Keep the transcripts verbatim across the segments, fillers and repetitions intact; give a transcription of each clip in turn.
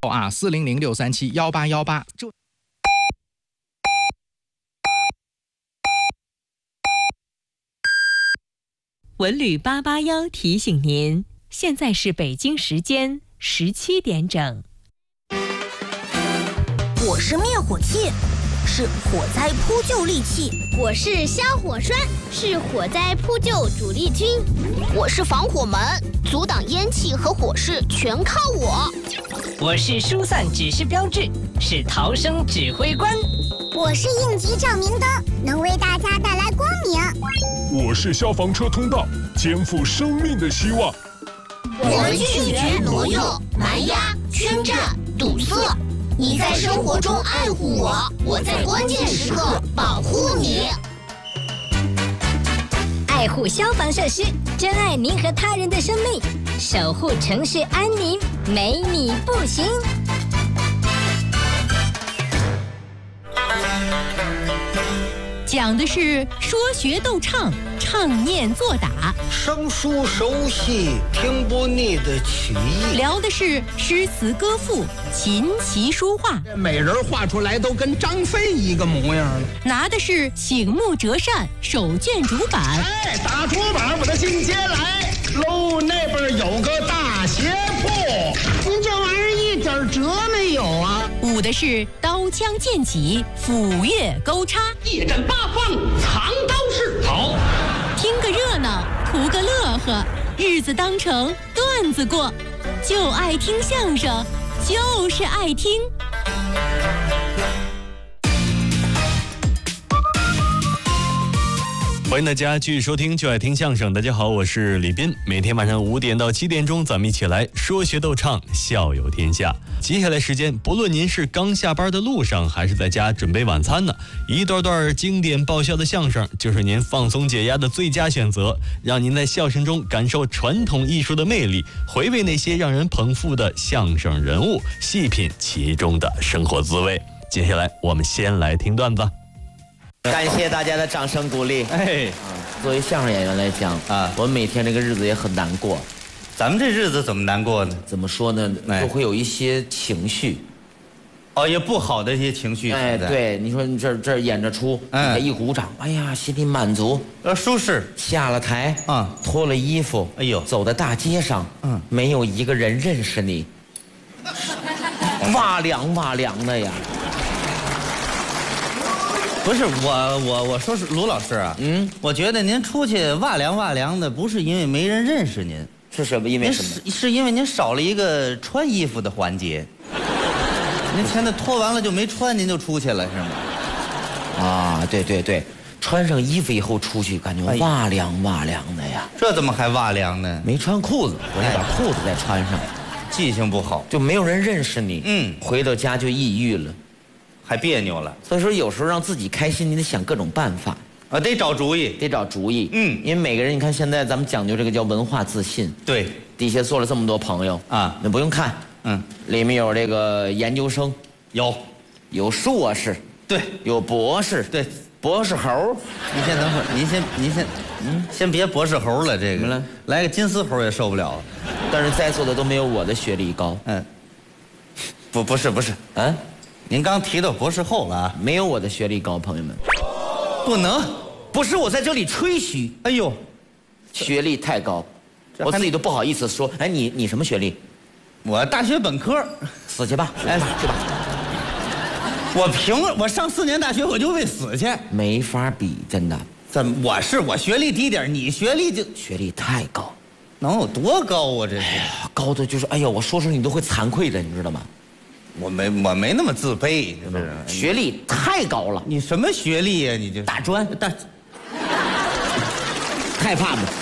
啊，四零零六三七幺八幺八。就文旅八八幺提醒您，现在是北京时间十七点整。 我是灭火器，是火灾扑救利器； 我是消火栓，是火灾扑救主力军； 我是防火门，阻挡烟气和火势全靠我； 我是疏散指示标志，是逃生指挥官； 我是应急照明灯，能为大家带来光明； 我是消防车通道，肩负生命的希望。 我们拒绝挪用、蛮压、圈占、堵塞。你在生活中爱护我，我在关键时刻保护你。 爱护消防设施，珍爱您和他人的生命，守护城市安宁，没你不行。 讲的是说学逗唱，唱念做打， 生疏熟悉，听不腻的曲艺。 聊的是诗词歌赋，琴棋书画。 美人画出来都跟张飞一个模样了。 拿的是醒目折扇，手卷竹板。 哎，打竹板我的进阶来喽，那边有个大鞋铺。您这玩意儿一点辙没有啊！ 舞的是刀枪剑戟，斧钺钩叉， 一阵八方，藏刀式。好， 听个热闹，图个乐呵，日子当成段子过，就爱听相声，就是爱听。 欢迎大家继续收听就爱听相声。大家好，我是李斌。每天晚上五点到七点钟，咱们一起来说学逗唱，笑有天下。接下来时间，不论您是刚下班的路上，还是在家准备晚餐呢，一段段经典爆笑的相声就是您放松解压的最佳选择，让您在笑声中感受传统艺术的魅力，回味那些让人捧腹的相声人物，细品其中的生活滋味。接下来我们先来听段子。 感谢大家的掌声鼓励。 哎， 作为相声演员来讲啊，我们每天这个日子也很难过。 咱们这日子怎么难过呢？ 怎么说呢？都会有一些情绪。 哦，也不好的一些情绪。 哎，对，你说你这这演着出，嗯，一鼓掌，哎呀，心里满足， 呃，舒适。 下了台， 啊、 嗯，脱了衣服， 哎呦， 走在大街上，嗯，没有一个人认识你，哇凉哇凉的呀。 不是我我我说是卢老师啊，嗯，我觉得您出去哇凉哇凉的，不是因为没人认识您， 是什么？因为什么？ 是是因为您少了一个穿衣服的环节。您前头脱完了就没穿，您就出去了是吗？ 啊，对对对，穿上衣服以后出去，感觉哇凉哇凉的呀。 这怎么还哇凉呢？ 没穿裤子，我得把裤子再穿上。 记性不好， 就没有人认识你。 嗯， 回到家就抑郁了。 还别扭了， 所以说有时候让自己开心，你得想各种办法啊，得找主意， 得找主意。 嗯， 因为每个人，你看现在咱们讲究这个叫文化自信。 对， 底下坐了这么多朋友啊， 你不用看， 嗯， 里面有这个研究生， 有， 有硕士， 对， 有博士， 对， 博士猴。 您先等会儿，您先，您先，嗯，先别博士猴了，这个来个金丝猴也受不了。 但是在座的都没有我的学历高。 嗯，不，不是，不是， 啊。 您刚提到博士后了啊？ 没有我的学历高，朋友们， 不能， 不是我在这里吹嘘。 哎呦， 学历太高，我自己都不好意思说。哎，你你什么学历？ 我大学本科。 死去吧，哎，去吧。 我凭我上四年大学，我就为死去， 没法比，真的。 怎么？我是我学历低点，你学历就学历太高， 能有多高啊？这是、 哎、高的就是，哎呀，我说出你都会惭愧的，你知道吗？ 我没我没那么自卑，是不是？ 学历太高了。 你什么学历呀、啊？你就大专大， 害怕吗？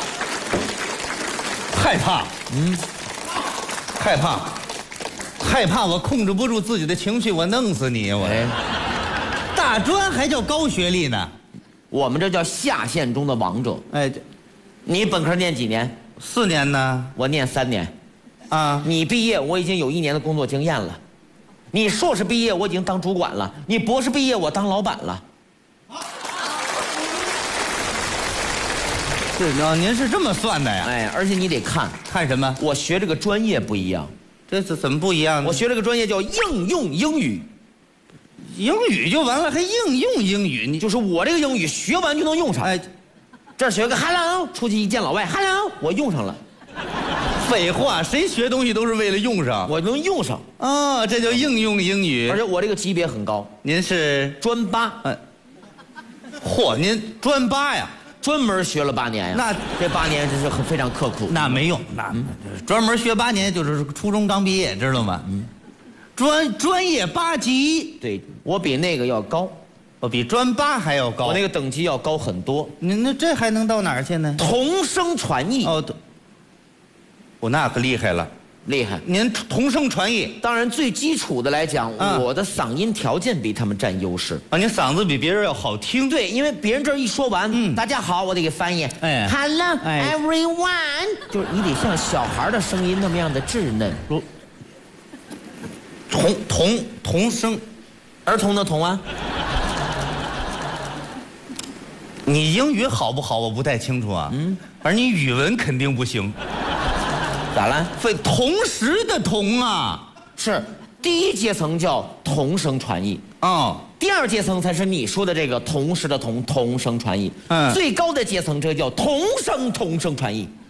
害怕，嗯，害怕，害怕，我控制不住自己的情绪，我弄死你！我、哎、大专还叫高学历呢？ 我们这叫下线中的王者。 哎， 你本科念几年？ 四年呢？ 我念三年。 啊， 你毕业，我已经有一年的工作经验了；你硕士毕业，我已经当主管了；你博士毕业，我当老板了。 对啊，您是这么算的呀？ 哎，而且你得看看什么？ 我学这个专业不一样， 这是怎么不一样呢？ 我学了个专业叫应用英语， 英语就完了，还应用英语？你就是我这个英语学完就能用上。哎，这儿学个 hello， 出去一见老外 hello， 我用上了。 废话，谁学东西都是为了用上， 我能用上啊，这叫应用英语。 而且我这个级别很高， 您是专八， 嗯，嚯，您专八呀？ 专门学了八年呀， 那这八年真是很非常刻苦。 那没用，那、嗯、专门学八年就是初中刚毕业，知道吗？嗯，专专业八级， 对我比那个要高， 我比专八还要高， 我那个等级要高很多。 您那这还能到哪儿去呢？ 同声传译哦，我那可厉害了。 厉害！ 您同声传译， 当然最基础的来讲， 嗯、 我的嗓音条件比他们占优势啊。您嗓子比别人要好听， 对，因为别人这一说完，嗯，大家好，我得给翻译，哎 ，Hello、哎、everyone， 就是你得像小孩的声音那么样的稚嫩， 同同同声， 儿童的童啊。 你英语好不好？我不太清楚啊，嗯，而你语文肯定不行。 咋了？ 非同时的同啊， 是第一阶层叫同声传译哦， 第二阶层才是你说的这个同时的同同声传译，嗯，最高的阶层这叫同声同声传译。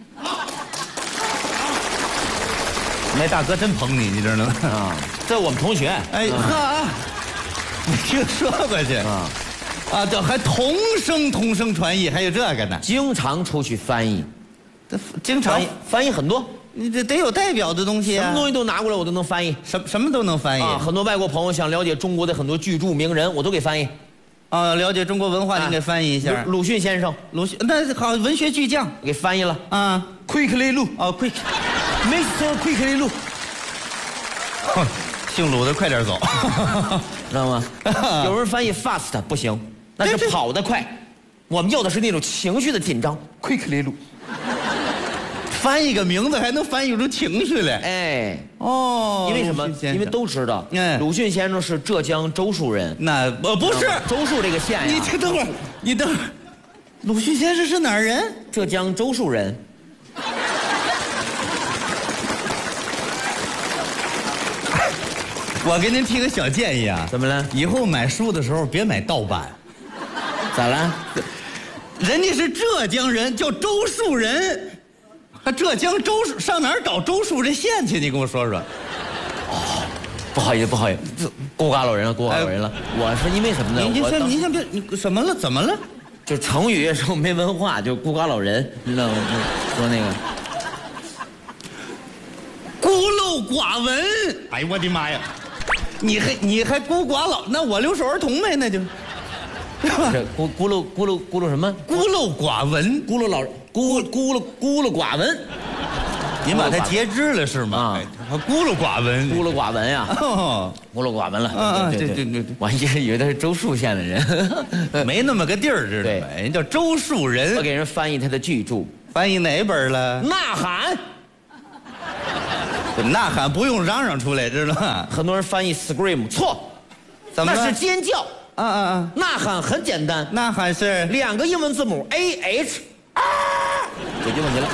那大哥真捧你，你知道吗？ 啊，这我们同学， 哎呵，没听说过去啊啊，这还同声同声传译，还有这个呢？ 经常出去翻译， 经常翻译翻译很多。 你这得有代表的东西啊！ 什么东西都拿过来，我都能翻译。 什什么都能翻译啊！很多外国朋友想了解中国的很多巨著名人，我都给翻译。 啊，了解中国文化，您给翻译一下。 鲁迅先生， 鲁迅那好，文学巨匠给翻译了啊。 Quickly 鲁哦 ，Quick，Mister Quickly 鲁， 姓鲁的快点走， 知道吗？有人翻译 fast 不行，那是跑得快。我们要的是那种情绪的紧张。Quickly 鲁。 翻译个名字还能翻译出情绪来， 哎， 哦， 因为什么？因为都知道，嗯，鲁迅先生是浙江周树人。 那呃不是周树这个县呀。 你听等会儿，你等会儿，鲁迅先生是哪儿人？ 浙江周树人。 我给您提个小建议啊， 怎么了？ 以后买书的时候别买盗版。 咋了？ 人家是浙江人，叫周树人。他浙江周树上哪儿找周树这县去？你跟我说说。 哦，不好意思，不好意思，孤寡老人了，孤寡老人了。我是因为什么呢？ 您先，您先别，你什么了？怎么了？ 就成语说没文化，就孤寡老人，你知道吗？说那个孤陋寡闻。哎呦我的妈呀！你还你还孤寡老？那我留守儿童呗，那就。 这孤孤陋孤陋孤陋什么？ 孤陋寡闻， 孤陋老孤孤陋孤陋寡闻。 您把他截肢了是吗？啊，孤陋寡闻， 孤陋寡闻呀！哦，孤陋寡闻了。 啊，对对对对， 我一直以为他是周树县的人， 没那么个地儿，知道吗？人叫周树人。 我给人翻译他的巨著， 翻译哪本了？ 呐喊。 呐喊不用嚷嚷出来，知道吗？ 很多人翻译 scream 错， 怎么？ 那是尖叫。 啊啊啊！ 呐喊很简单， 呐喊是两个英文字母 A H， 啊，解决问题了。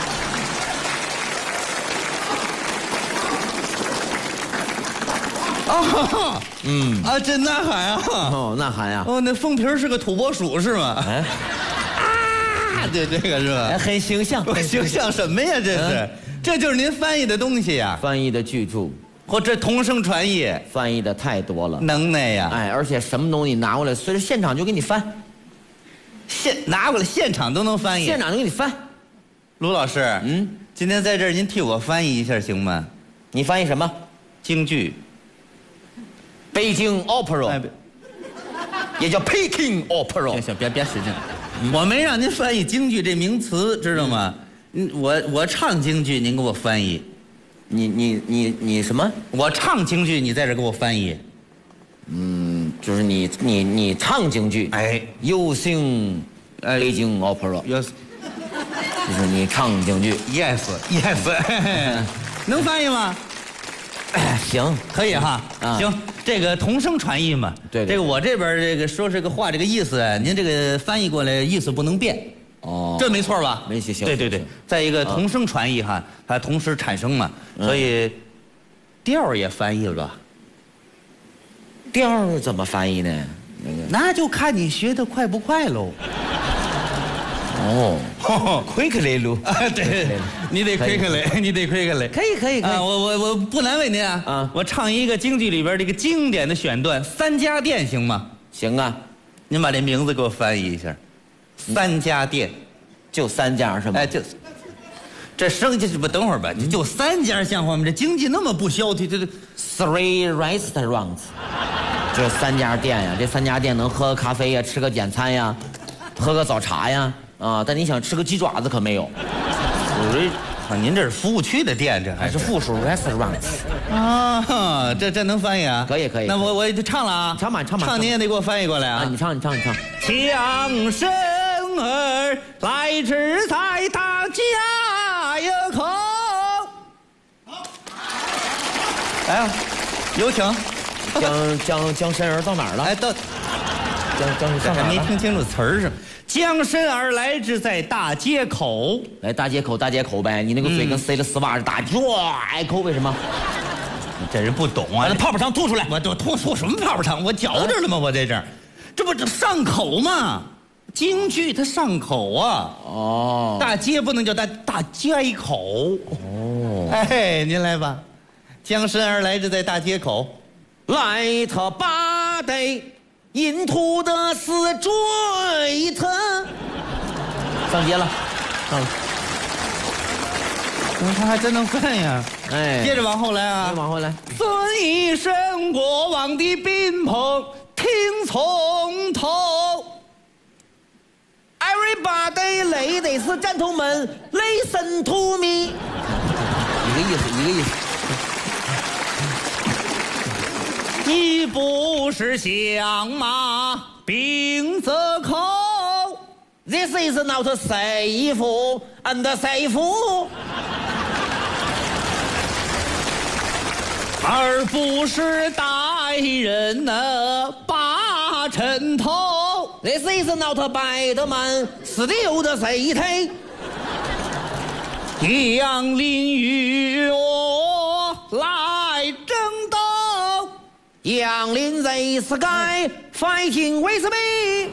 哦，嗯啊，这呐喊啊！ 哦，呐喊呀！ 哦，那封皮是个土拨鼠是吗？哎，啊，对这个是吧？ 哎，很形象， 形象什么呀？这是，这就是您翻译的东西呀？ 翻译的巨著。 或这同声传译翻译的太多了， 能耐呀！ 哎，而且什么东西拿过来，随着现场就给你翻， 现拿过来现场都能翻译， 现场就给你翻。 卢老师，嗯，今天在这儿您替我翻译一下行吗？ 你翻译什么？ 京剧。 北京 Opera，、哎、也叫 Peking Opera。 行行，别别使劲、嗯，我没让您翻译京剧这名词，知道吗？嗯，我我唱京剧，您给我翻译。 你你你你什么？ 我唱京剧，你在这给我翻译。 嗯，就是你你你唱京剧， 哎， 又姓北京 opera， yes， 就是你唱京剧 ，yes yes， 能翻译吗？ 行， 可以哈。啊、行，这个同声传译嘛。 对, 对。 这个我这边这个说这个话这个意思，您这个翻译过来意思不能变。 哦， 这没错吧？ 没行。 对对对，再一个同声传译哈，它同时产生嘛，所以调也翻译了吧？ 调怎么翻译呢？那个那就看你学的快不快喽。 哦，快克雷鲁啊，对，你得快克雷，你得快克雷， 可以可以可以。 啊，我我我不难为您啊，啊，我唱一个京剧里边这个经典的选段《三家店》行吗？ 行啊， 您把这名字给我翻译一下，《三家店》， 就三家是吗？ 哎，就这生意不等会儿吧，就就三家像话吗？这经济那么不消停，这这 three restaurants， 这三家店呀，这三家店能喝个咖啡呀，吃个简餐呀，喝个早茶呀。啊！但你想吃个鸡爪子可没有。 啊，您这是服务区的店，这还是附属 restaurants 啊？这这能翻译啊？ 可以可以。 那我我就唱了啊， 唱吧唱吧。 唱您也得给我翻译过来啊！ 啊，你唱你唱你唱。 强生儿来至在大家有口。来啊，有请。 江江江参儿到哪儿了？ 哎，到。 江江上哪儿了？ 没听清楚词儿是吗？江参儿来至在大街口， 来大街口大街口呗。你那个嘴跟塞了丝袜似的，大唰口为什么？ 你这人不懂啊！ 那泡泡糖吐出来！ 我我吐吐什么泡泡糖？我嚼着了吗？我在这儿，这不这上口吗？京剧它上口啊！ 哦， 大街不能叫大大街口。哦，哎，您来吧。江参儿来至在大街口， 来他八得。印图的是追他，上街了，上了。 嗯，他还真能翻呀！ 哎， 接着往后来啊， 往后来。 尊一声过往的宾朋，听从头。 Everybody ladies gentlemen, listen to me。一个意思，一个意思。 一不是响马兵则口 ，This is not safe and safe。 而不是歹人呢把尘头 ，This is not bad man steal the city。 杨林与我来争斗。 杨林 the sky fighting with me。